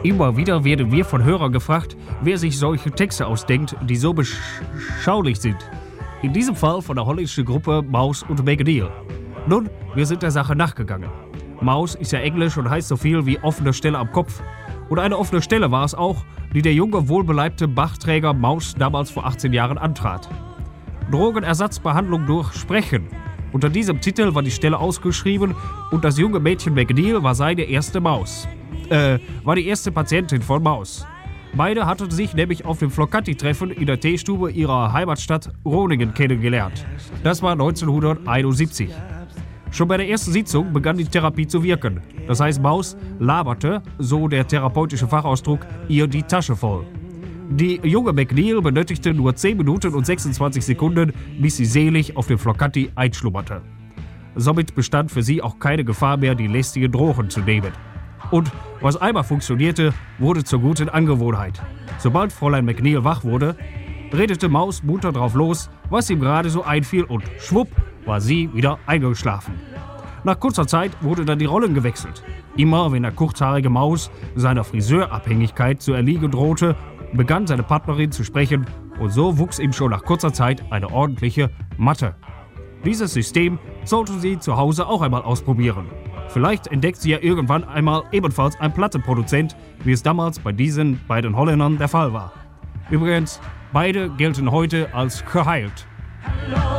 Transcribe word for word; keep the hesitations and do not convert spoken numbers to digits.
Immer wieder werden wir von Hörern gefragt, wer sich solche Texte ausdenkt, die so beschaulich sind. In diesem Fall von der holländischen Gruppe Maus und Megadeal. Nun, wir sind der Sache nachgegangen. Maus ist ja Englisch und heißt so viel wie offene Stelle am Kopf. Und eine offene Stelle war es auch, die der junge, wohlbeleibte Bachträger Maus damals vor achtzehn Jahren antrat. Drogenersatzbehandlung durch Sprechen. Unter diesem Titel war die Stelle ausgeschrieben und das junge Mädchen McNeil war seine erste Maus. Äh, war die erste Patientin von Maus. Beide hatten sich nämlich auf dem Flocati-Treffen in der Teestube ihrer Heimatstadt Groningen kennengelernt. Das war neunzehnhunderteinundsiebzig. Schon bei der ersten Sitzung begann die Therapie zu wirken. Das heißt, Maus laberte, so der therapeutische Fachausdruck, ihr die Tasche voll. Die junge McNeil benötigte nur zehn Minuten und sechsundzwanzig Sekunden, bis sie selig auf dem Flocati einschlummerte. Somit bestand für sie auch keine Gefahr mehr, die lästigen Drogen zu nehmen. Und was einmal funktionierte, wurde zur guten Angewohnheit. Sobald Fräulein McNeil wach wurde, redete Maus munter drauf los, was ihm gerade so einfiel, und schwupp war sie wieder eingeschlafen. Nach kurzer Zeit wurde dann die Rollen gewechselt. Immer wenn der kurzhaarige Maus seiner Friseurabhängigkeit zu erliegen drohte, begann seine Partnerin zu sprechen, und so wuchs ihm schon nach kurzer Zeit eine ordentliche Matte. Dieses System sollte sie zu Hause auch einmal ausprobieren. Vielleicht entdeckt sie ja irgendwann einmal ebenfalls ein Plattenproduzent, wie es damals bei diesen beiden Holländern der Fall war. Übrigens, beide gelten heute als geheilt.